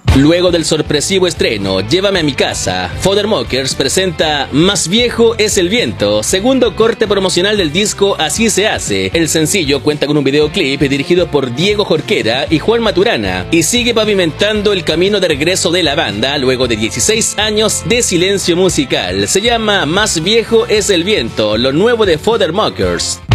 Luego del sorpresivo estreno Llévame a mi casa, Fothermockers presenta Más viejo es el viento, segundo corte promocional del disco Así se hace. El sencillo cuenta con un videoclip dirigido por Diego Jorquera y Juan Maturana y sigue pavimentando el camino de regreso de la banda luego de 16 años de silencio musical. Se llama Más viejo es el viento, lo nuevo de Fothermockers.